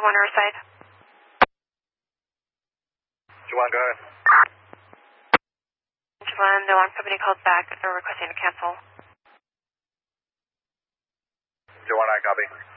1 Riverside. Juwan, go ahead. Juwan, the alarm company called back. They're requesting to cancel. Juwan, I copy.